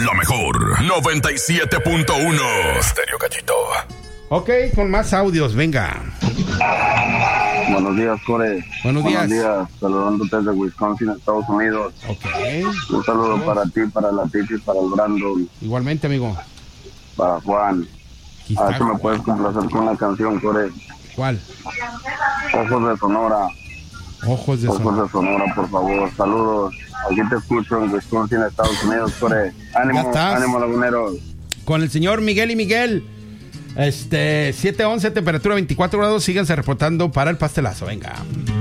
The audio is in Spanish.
La mejor 97.1 Estéreo Cachito. Ok, con más audios, venga. Buenos días, Core. Buenos días. Saludándote desde Wisconsin, Estados Unidos. Ok. Un saludo para ti, para la Titi, para el Brandon, Igualmente, amigo. para Juan. A ver si me puedes complacer con una canción, Core. ¿Cuál? Ojos de Sonora. Ojos de Sonora, por favor. Saludos. Aquí te escucho en Wisconsin, Estados Unidos, Core. Ánimo, ánimo, laguneros. Con el señor Miguel y Miguel. 7:11, temperatura 24 grados. Síganse reportando para el pastelazo. Venga.